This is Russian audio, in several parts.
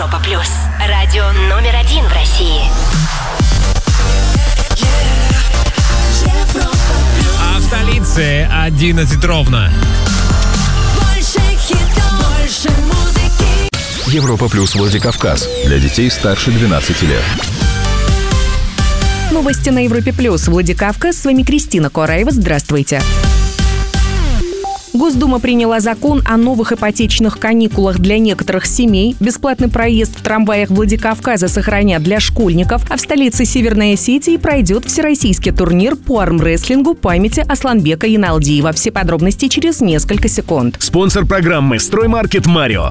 Европа плюс. Радио номер 1 в России. А в столице 11 ровно. Больше хитов, больше музыки. Европа плюс Владикавказ. Для детей старше 12 лет. Новости на Европе плюс. Владикавказ. С вами Кристина Кораева. Здравствуйте. Госдума приняла закон о новых ипотечных каникулах для некоторых семей. Бесплатный проезд в трамваях Владикавказа сохранят для школьников, а в столице Северной Осетии пройдет всероссийский турнир по армрестлингу памяти Асланбека Яналдиева. Все подробности через несколько секунд. Спонсор программы «Строймаркет Марио».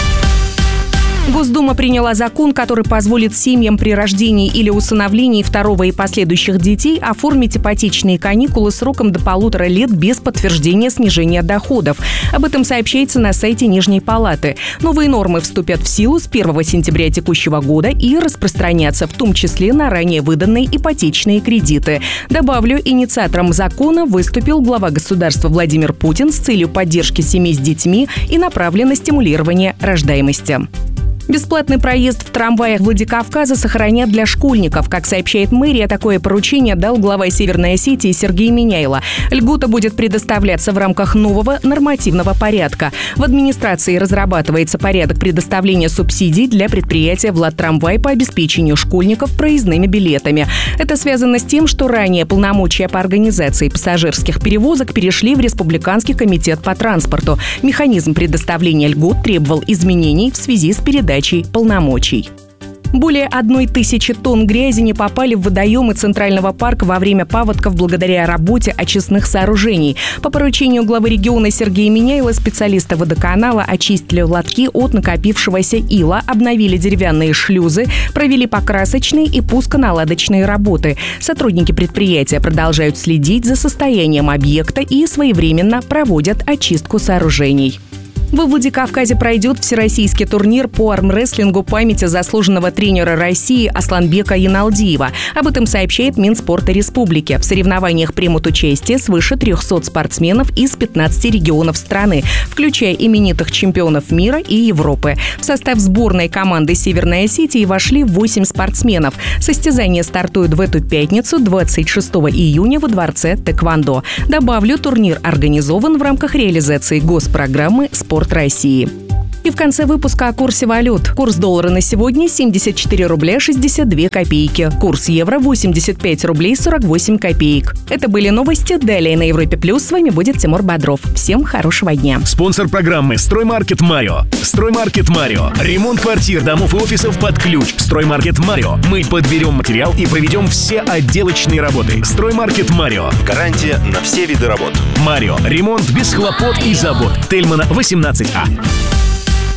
Госдума приняла закон, который позволит семьям при рождении или усыновлении второго и последующих детей оформить ипотечные каникулы сроком до 1,5 лет без подтверждения снижения доходов. Об этом сообщается на сайте Нижней Палаты. Новые нормы вступят в силу с 1 сентября текущего года и распространятся в том числе на ранее выданные ипотечные кредиты. Добавлю, инициатором закона выступил глава государства Владимир Путин с целью поддержки семей с детьми и направлен на стимулирование рождаемости. Бесплатный проезд в трамваях Владикавказа сохранят для школьников. Как сообщает мэрия, такое поручение дал глава Северной Осетии Сергей Миняйло. Льгота будет предоставляться в рамках нового нормативного порядка. В администрации разрабатывается порядок предоставления субсидий для предприятия «Владтрамвай» по обеспечению школьников проездными билетами. Это связано с тем, что ранее полномочия по организации пассажирских перевозок перешли в Республиканский комитет по транспорту. Механизм предоставления льгот требовал изменений в связи с передачей полномочий. Более 1000 тонн грязи не попали в водоемы Центрального парка во время паводков благодаря работе очистных сооружений. По поручению главы региона Сергея Миняйло специалисты водоканала очистили лотки от накопившегося ила, обновили деревянные шлюзы, провели покрасочные и пусконаладочные работы. Сотрудники предприятия продолжают следить за состоянием объекта и своевременно проводят очистку сооружений. Во Владикавказе пройдет всероссийский турнир по армрестлингу памяти заслуженного тренера России Асланбека Яналдиева. Об этом сообщает Минспорта Республики. В соревнованиях примут участие свыше 300 спортсменов из 15 регионов страны, включая именитых чемпионов мира и Европы. В состав сборной команды Северной Осетии вошли 8 спортсменов. Состязания стартуют в эту пятницу, 26 июня, во дворце Тэквондо. Добавлю, турнир организован в рамках реализации госпрограммы «Спорт России». И в конце выпуска о курсе валют. Курс доллара на сегодня 74 рубля 62 копейки. Курс евро 85 рублей 48 копеек. Это были новости. Далее на Европе Плюс с вами будет Тимур Бодров. Всем хорошего дня. Спонсор программы «Строймаркет Марио». «Строймаркет Марио». Ремонт квартир, домов и офисов под ключ. «Строймаркет Марио». Мы подберем материал и проведем все отделочные работы. «Строймаркет Марио». Гарантия на все виды работ. «Марио». Ремонт без хлопот и забот. Тельмана, 18А.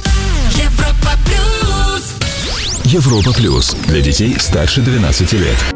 Европа плюс. Европа плюс. Для детей старше 12 лет.